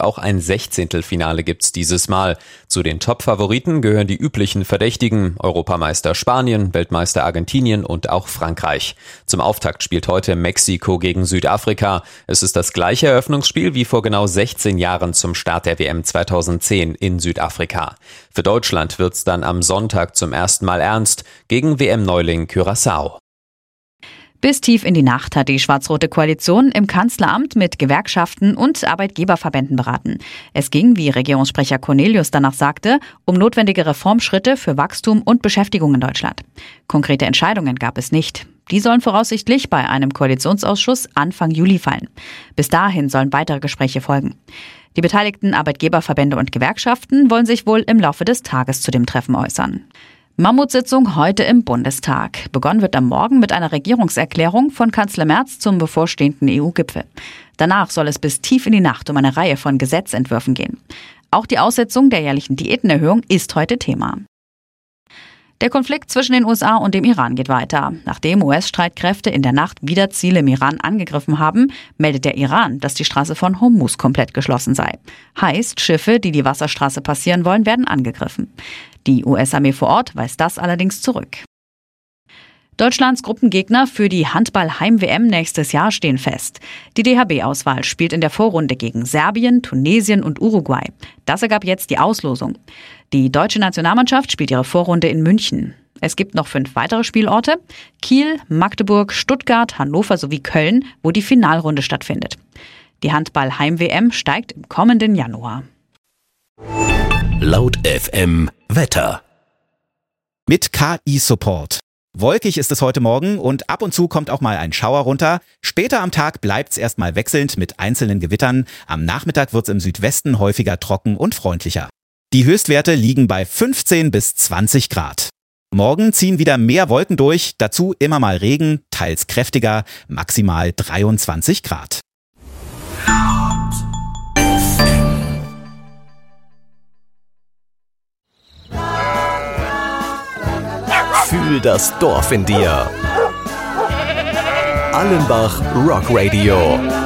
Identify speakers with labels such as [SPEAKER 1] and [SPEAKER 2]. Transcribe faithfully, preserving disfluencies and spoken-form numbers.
[SPEAKER 1] auch ein Sechzehntelfinale gibt's dieses Mal. Zu den Top-Favoriten gehören die üblichen Verdächtigen, Europameister Spanien, Weltmeister Argentinien und auch Frankreich. Zum Auftakt spielt heute Mexiko gegen Südafrika. Es ist das gleiche Eröffnungsspiel wie vor genau sechzehn Jahren zum Start der W M zweitausendzehn in Südafrika. Für Deutschland wird's dann am Sonntag zum ersten Mal ernst gegen W M-Neuling Curaçao.
[SPEAKER 2] Bis tief in die Nacht hat die schwarz-rote Koalition im Kanzleramt mit Gewerkschaften und Arbeitgeberverbänden beraten. Es ging, wie Regierungssprecher Cornelius danach sagte, um notwendige Reformschritte für Wachstum und Beschäftigung in Deutschland. Konkrete Entscheidungen gab es nicht. Die sollen voraussichtlich bei einem Koalitionsausschuss Anfang Juli fallen. Bis dahin sollen weitere Gespräche folgen. Die beteiligten Arbeitgeberverbände und Gewerkschaften wollen sich wohl im Laufe des Tages zu dem Treffen äußern. Mammutsitzung heute im Bundestag. Begonnen wird am Morgen mit einer Regierungserklärung von Kanzler Merz zum bevorstehenden E U-Gipfel. Danach soll es bis tief in die Nacht um eine Reihe von Gesetzentwürfen gehen. Auch die Aussetzung der jährlichen Diätenerhöhung ist heute Thema. Der Konflikt zwischen den U S A und dem Iran geht weiter. Nachdem U S-Streitkräfte in der Nacht wieder Ziele im Iran angegriffen haben, meldet der Iran, dass die Straße von Hormuz komplett geschlossen sei. Heißt, Schiffe, die die Wasserstraße passieren wollen, werden angegriffen. Die U S-Armee vor Ort weist das allerdings zurück. Deutschlands Gruppengegner für die Handball-Heim-W M nächstes Jahr stehen fest. Die D H B-Auswahl spielt in der Vorrunde gegen Serbien, Tunesien und Uruguay. Das ergab jetzt die Auslosung. Die deutsche Nationalmannschaft spielt ihre Vorrunde in München. Es gibt noch fünf weitere Spielorte: Kiel, Magdeburg, Stuttgart, Hannover sowie Köln, wo die Finalrunde stattfindet. Die Handball-Heim-W M steigt im kommenden Januar.
[SPEAKER 3] Laut F M Wetter.
[SPEAKER 4] Mit K I-Support. Wolkig ist es heute Morgen und ab und zu kommt auch mal ein Schauer runter. Später am Tag bleibt's erstmal wechselnd mit einzelnen Gewittern. Am Nachmittag wird's im Südwesten häufiger trocken und freundlicher. Die Höchstwerte liegen bei fünfzehn bis zwanzig Grad. Morgen ziehen wieder mehr Wolken durch, dazu immer mal Regen, teils kräftiger, maximal dreiundzwanzig Grad.
[SPEAKER 3] Fühl das Dorf in dir. Allenbach Rock Radio.